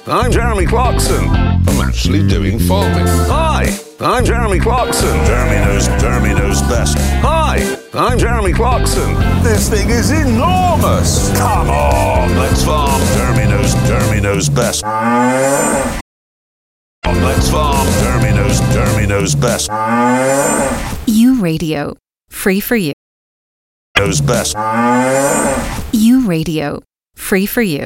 I'm Jeremy Clarkson. I'm actually doing farming. Hi, I'm Jeremy Clarkson. Jeremy knows best. Hi, I'm Jeremy Clarkson. This thing is enormous. Come on, let's farm. Jeremy knows best. Let's farm. Jeremy knows best. U Radio, free for you. Knows best. U Radio, free for you.